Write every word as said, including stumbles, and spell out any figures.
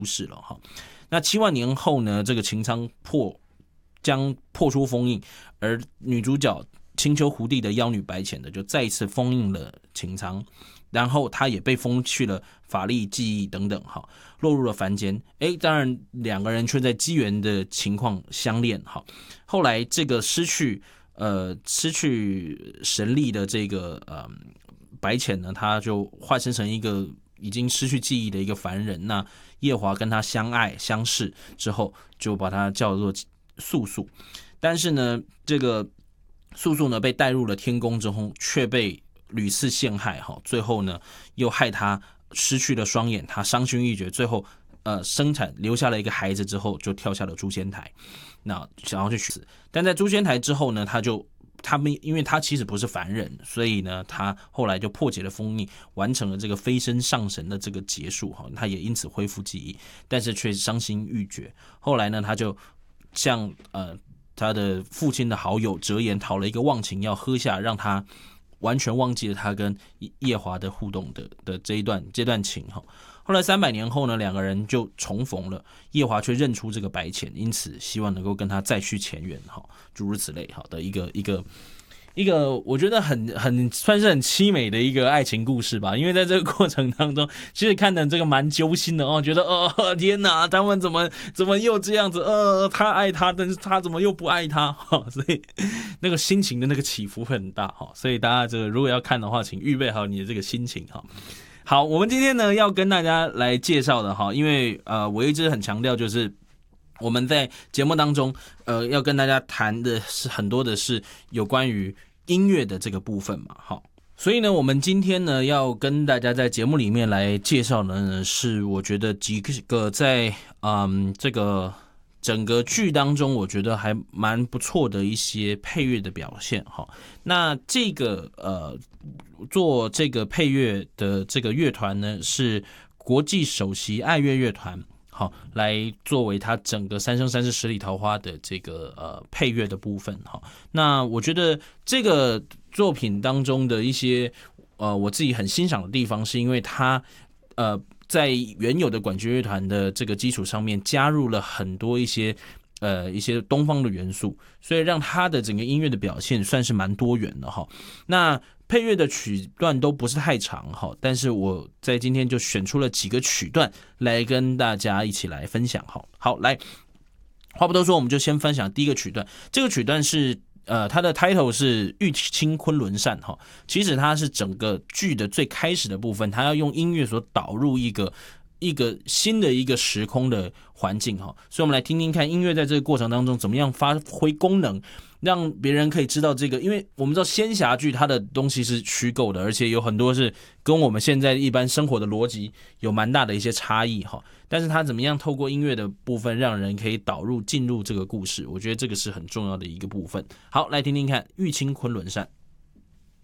事了哈。那七万年后呢，这个秦苍破将破出封印，而女主角青丘狐帝的妖女白浅的就再一次封印了秦苍，然后她也被封去了法力、记忆等等哈，落入了凡间。哎，当然两个人却在机缘的情况相恋哈。后来这个失去呃失去神力的这个呃白浅呢，他就化身成一个已经失去记忆的一个凡人。那夜华跟他相爱相识之后，就把他叫做素素。但是呢，这个素素呢被带入了天宫之后，却被屡次陷害哈，最后呢又害他失去了双眼，他伤心欲绝，最后呃生产留下了一个孩子之后，就跳下了诛仙台，那想要去死。但在诛仙台之后呢，他就他们因为他其实不是凡人，所以呢他后来就破解了封印，完成了这个飞升上神的这个结束哈，他也因此恢复记忆，但是却伤心欲绝。后来呢，他就向呃他的父亲的好友折颜讨了一个忘情药喝下，让他完全忘记了他跟夜华的互动 的, 的这一段这段情哈。后来三百年后呢，两个人就重逢了，夜华却认出这个白浅，因此希望能够跟他再续前缘哈，诸如此类好的一个一个一个，我觉得很很算是很凄美的一个爱情故事吧。因为在这个过程当中，其实看的这个蛮揪心的哦，觉得哦天哪，他们怎么怎么又这样子？呃，他爱他，但是他怎么又不爱他？哈，所以那个心情的那个起伏很大哈。所以大家这个如果要看的话，请预备好你的这个心情哈。好，我们今天呢要跟大家来介绍的哈，因为呃我一直很强调就是我们在节目当中呃要跟大家谈的是很多的是有关于音乐的这个部分嘛，好，所以呢我们今天呢要跟大家在节目里面来介绍的呢是我觉得几个在嗯这个整个剧当中我觉得还蛮不错的一些配乐的表现哈。那这个呃做这个配乐的这个乐团呢是国际首席爱乐乐团，好，来作为它整个三生三世十里桃花的这个呃配乐的部分哈。那我觉得这个作品当中的一些呃我自己很欣赏的地方，是因为它呃在原有的管弦乐团的这个基础上面加入了很多一些呃一些东方的元素，所以让它的整个音乐的表现算是蛮多元的哈。那配乐的曲段都不是太长哈，但是我在今天就选出了几个曲段来跟大家一起来分享哈。好，来，话不多说，我们就先分享第一个曲段。这个曲段是呃，它的 title 是玉清昆仑扇哈。其实它是整个剧的最开始的部分，它要用音乐所导入一个一个新的一个时空的环境哈。所以我们来听听看音乐在这个过程当中怎么样发挥功能，让别人可以知道这个，因为我们知道仙侠剧它的东西是虚构的，而且有很多是跟我们现在一般生活的逻辑有蛮大的一些差异哈。但是它怎么样透过音乐的部分让人可以导入进入这个故事，我觉得这个是很重要的一个部分。好，来听听看玉清昆仑扇。